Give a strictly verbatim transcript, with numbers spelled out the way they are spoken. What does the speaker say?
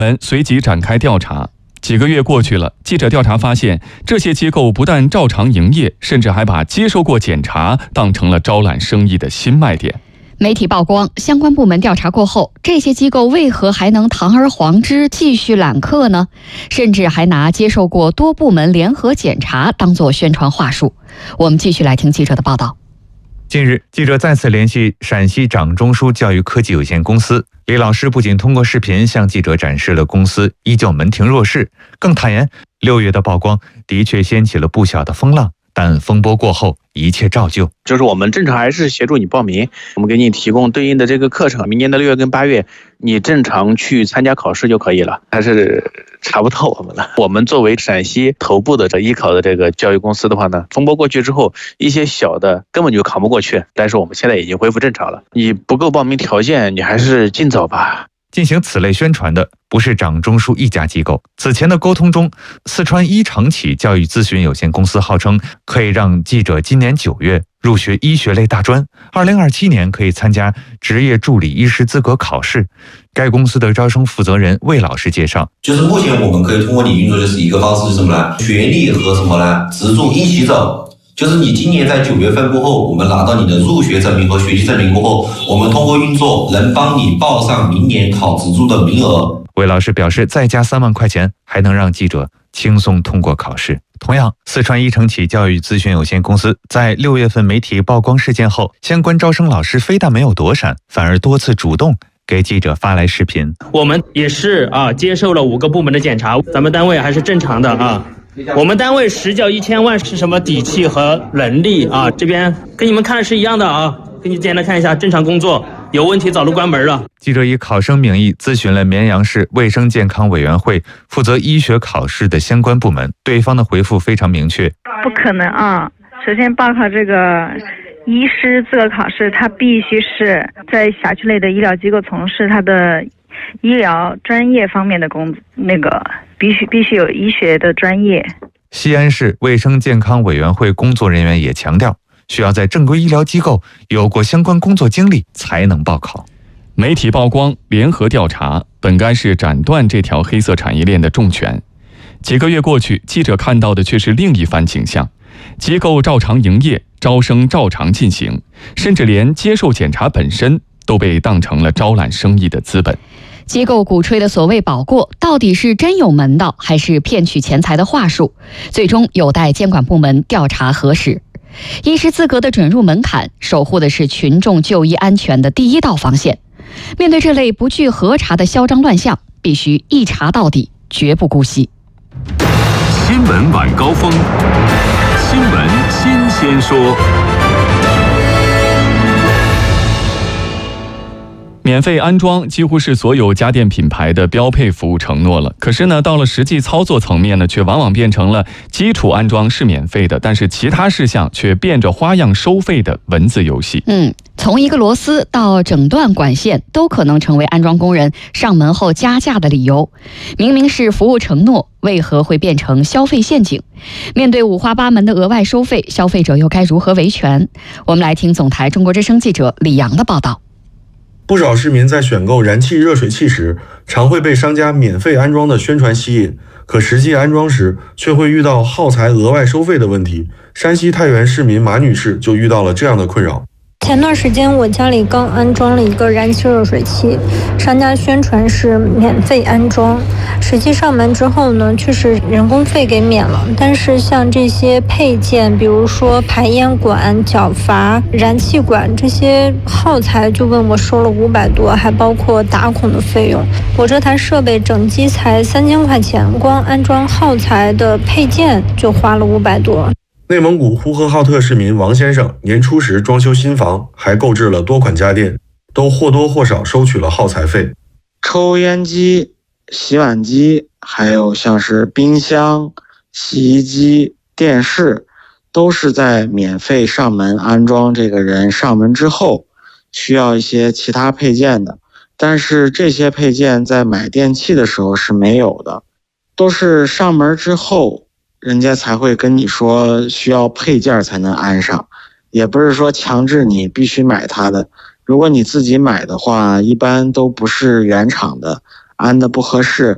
们随即展开调查。几个月过去了，记者调查发现，这些机构不但照常营业，甚至还把接受过检查当成了招揽生意的新卖点。 媒体曝光，相关部门调查过后，这些机构为何还能堂而皇之继续揽客呢？甚至还拿接受过多部门联合检查当作宣传话术。我们继续来听记者的报道。 近日，记者再次联系陕西掌中枢教育科技有限公司，李老师不仅通过视频向记者展示了公司依旧门庭若市，更坦言六月的曝光的确掀起了不小的风浪，但风波过后一切照旧。 就是我们正常还是协助你报名，我们给你提供对应的这个课程，明年的六月跟八月你正常去参加考试就可以了，还是查不到我们了。我们作为陕西头部的这艺考的这个教育公司的话呢，风波过去之后，一些小的根本就扛不过去，但是我们现在已经恢复正常了。你不够报名条件，你还是尽早吧。 进行此类宣传的不是掌中枢一家机构。此前的沟通中，四川一长启教育咨询有限公司号称可以让记者今年九月入学医学类大专，二零二七年可以参加职业助理医师资格考试。该公司的招生负责人魏老师介绍， 就是目前我们可以通过你运作的是一个方式是什么呢？学历和什么呢？资助一起走。就是你今年在九月份过后，我们拿到你的入学证明和学习证明过后，我们通过运作能帮你报上明年考资助的名额。 魏老师表示，再加三万块钱还能让记者轻松通过考试。同样，四川一承启教育咨询有限公司在六月份媒体曝光事件后，相关招生老师非但没有躲闪，反而多次主动给记者发来视频。 我们也是啊，接受了五个部门的检查，咱们单位还是正常的啊。我们单位实缴一千万是什么底气和能力啊？这边跟你们看的是一样的啊，给你简单看一下，正常工作，有问题早就关门了。 记者以考生名义咨询了绵阳市卫生健康委员会负责医学考试的相关部门，对方的回复非常明确： 不可能啊！首先，报考这个医师资格考试，他必须是在辖区内的医疗机构从事他的医疗专业方面的工，那个必须必须有医学的专业。 西安市卫生健康委员会工作人员也强调，需要在正规医疗机构有过相关工作经历才能报考。 媒体曝光，联合调查，本该是斩断这条黑色产业链的重拳。几个月过去，记者看到的却是另一番景象：机构照常营业，招生照常进行，甚至连接受检查本身都被当成了招揽生意的资本。 机构鼓吹的所谓保过，到底是真有门道，还是骗取钱财的话术？最终有待监管部门调查核实。医师资格的准入门槛，守护的是群众就医安全的第一道防线。面对这类不具核查的嚣张乱象，必须一查到底，绝不姑息。 新闻晚高峰，新闻新鲜说。 免费安装几乎是所有家电品牌的标配服务承诺了，可是呢，到了实际操作层面呢，却往往变成了基础安装是免费的，但是其他事项却变着花样收费的文字游戏。 嗯，从一个螺丝到整段管线，都可能成为安装工人上门后加价的理由。明明是服务承诺，为何会变成消费陷阱？面对五花八门的额外收费，消费者又该如何维权？我们来听总台中国之声记者李阳的报道。 不少市民在选购燃气热水器时，常会被商家免费安装的宣传吸引，可实际安装时却会遇到耗材额外收费的问题。山西太原市民马女士就遇到了这样的困扰。 前段时间我家里刚安装了一个燃气热水器，商家宣传是免费安装，实际上门之后呢，却是人工费给免了。但是像这些配件，比如说排烟管、角阀、燃气管这些耗材，就问我收了五百多，还包括打孔的费用。我这台设备整机才三千块钱，光安装耗材的配件就花了五百多。 内蒙古呼和浩特市民王先生年初时装修新房，还购置了多款家电，都或多或少收取了耗材费。 抽烟机、洗碗机，还有像是冰箱、洗衣机、电视，都是在免费上门安装这个人上门之后，需要一些其他配件的。但是这些配件在买电器的时候是没有的，都是上门之后人家才会跟你说需要配件才能安上，也不是说强制你必须买它的。如果你自己买的话，一般都不是原厂的，安的不合适，